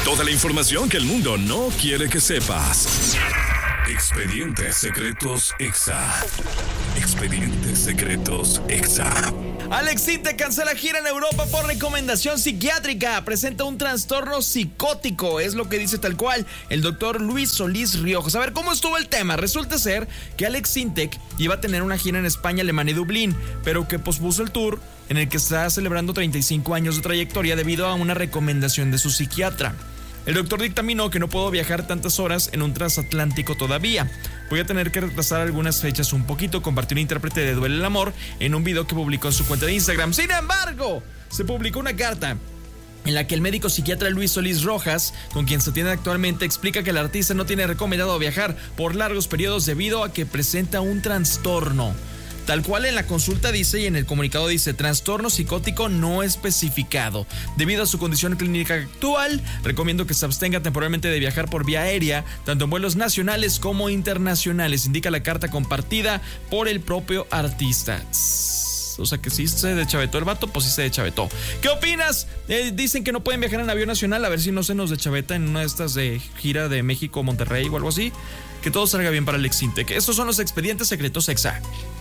Toda la información que el mundo no quiere que sepas. Expedientes Secretos Exa. Expedientes Secretos Exa. Alex Intec cancela gira en Europa por recomendación psiquiátrica. Presenta un trastorno psicótico. Es lo que dice tal cual el doctor Luis Solís Riojas. A ver, ¿cómo estuvo el tema? Resulta ser que Alex Intec iba a tener una gira en España, Alemania y Dublín, pero que pospuso el tour en el que está celebrando 35 años de trayectoria debido a una recomendación de su psiquiatra. El doctor dictaminó que no puedo viajar tantas horas en un transatlántico todavía. Voy a tener que retrasar algunas fechas un poquito. Compartió un intérprete de Duele el Amor en un video que publicó en su cuenta de Instagram. Sin embargo, se publicó una carta en la que el médico psiquiatra Luis Solís Rojas, con quien se atiende actualmente, explica que el artista no tiene recomendado viajar por largos periodos debido a que presenta un trastorno. Tal cual en la consulta dice y en el comunicado dice: trastorno psicótico no especificado. Debido a su condición clínica actual, recomiendo que se abstenga temporalmente de viajar por vía aérea, tanto en vuelos nacionales como internacionales, indica la carta compartida por el propio artista. O sea que sí se deschavetó el vato, pues sí se deschavetó. ¿Qué opinas? Dicen que no pueden viajar en avión nacional, a ver si no se nos deschaveta en una de estas de gira de México, Monterrey o algo así. Que todo salga bien para Alex Intec. Estos son los expedientes secretos Exa.